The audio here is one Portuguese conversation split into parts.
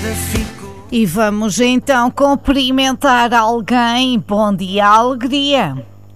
E vamos então cumprimentar alguém. Bom dia, alegria.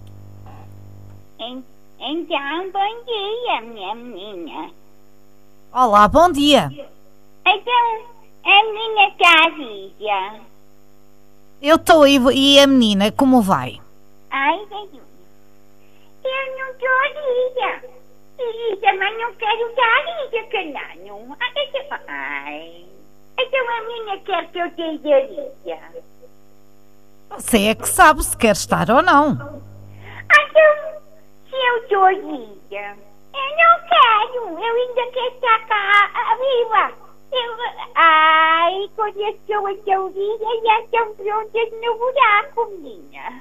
Então, bom dia, minha menina. Olá, bom dia. Então, a menina está viva. Eu estou e a menina, como vai? Ai, Jesus. Eu não estou viva. E também não quero estar viva, canalho. Ai. Então a menina quer que eu esteja viva. Você é que sabe se quer estar ou não. Então, se eu estou viva, eu não quero. Eu ainda quero estar cá viva. Quando as pessoas estão vivas, já estão prontas no buraco, menina.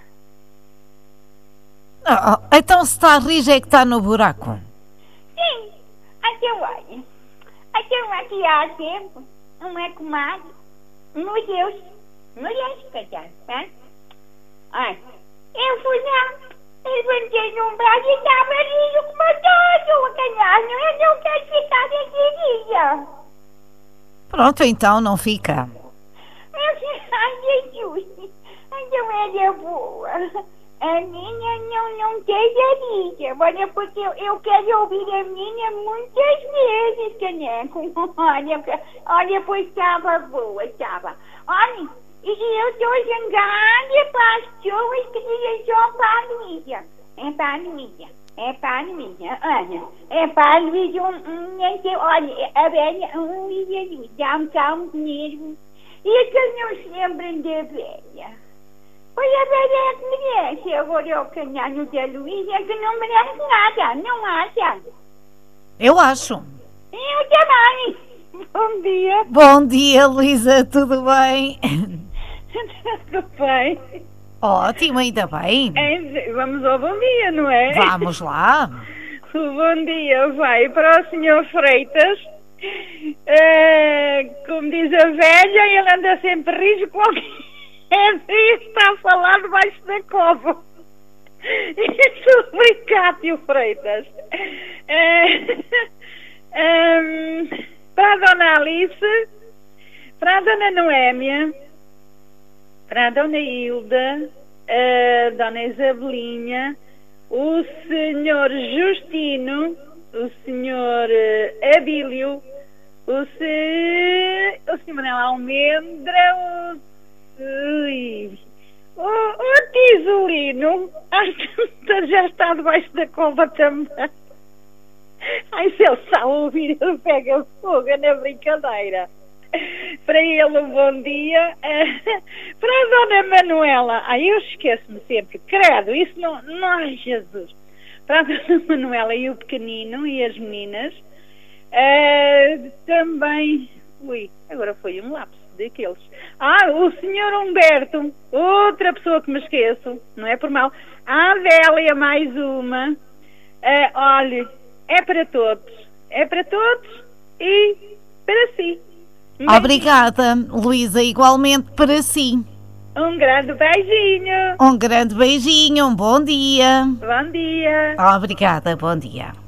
Então se está a rir é que está no buraco. Sim, então olha. Então aqui há tempo, uma comadre, mulheres, casar, tá? Olha, eu fui lá, levantei num braço e estava rindo como todo, canalho. Eu não quero ficar desse dia. Pronto, então não fica. Ai, Jesus, então era boa. A minha não esteja rica. Olha, porque eu quero ouvir a minha muitas vezes, caneco. Olha, pois estava boa, estava. Olha, e eu estou zangada para as pessoas que dizem só para a Luísa. É para a Luísa. Olha, é para a Luísa. Olha, a velha, Luísa, dá-me cá um dinheiro. E que não se lembrem da velha. Pois a velha que merece. Agora o canhano da Luísa que não merece nada, não acha? Eu acho. Eu também. Bom dia. Bom dia, Luísa, tudo bem? Tudo bem. Ótimo, ainda bem. Vamos ao bom dia, não é? Vamos lá. O bom dia vai para o Sr. Freitas. Como diz a velha, ele anda sempre rijo qualquer dia está a falar debaixo da cova. Isso foi Cátio Freitas. Para a Dona Alice, para a Dona Noémia, para a Dona Hilda, a Dona Isabelinha, o Senhor Justino, o Senhor Abílio, o Senhor Manuel Almendra, o Tisolino, já está debaixo da cova também. Ai, se ele está a ouvir, ele pega fogo na brincadeira. Para ele um bom dia. Para a Dona Manuela, eu esqueço-me sempre, credo, isso não, ai Jesus. Para a Dona Manuela e o pequenino e as meninas, também, agora foi um lapso daqueles. O senhor Humberto, outra pessoa que me esqueço, não é por mal. A Adélia, mais uma. Olha, é para todos e para si. Obrigada, Luísa, igualmente para si. Um grande beijinho. Um grande beijinho, um bom dia. Bom dia. Obrigada, bom dia.